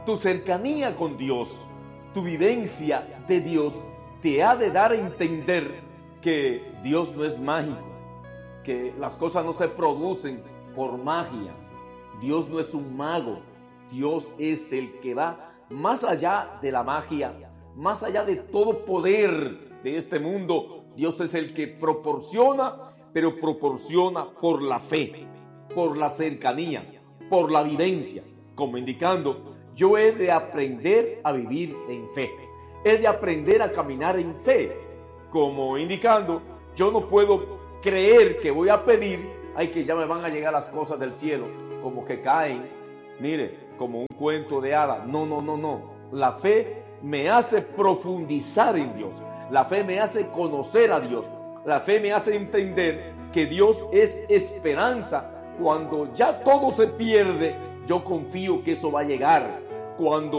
Tu cercanía con Dios, tu vivencia de Dios, te ha de dar a entender que Dios no es mágico, que las cosas no se producen por magia. Dios no es un mago. Dios es el que va más allá de la magia, más allá de todo poder de este mundo. Dios es el que proporciona, pero proporciona por la fe, por la cercanía, por la vivencia, como indicando, yo he de aprender a vivir en fe, he de aprender a caminar en fe, como indicando, yo no puedo creer que voy a pedir, que ya me van a llegar las cosas del cielo, como que caen, mire, como un cuento de hadas. No. La fe me hace profundizar en Dios. La fe me hace conocer a Dios. La fe me hace entender que Dios es esperanza. Cuando ya todo se pierde, yo confío que eso va a llegar. Cuando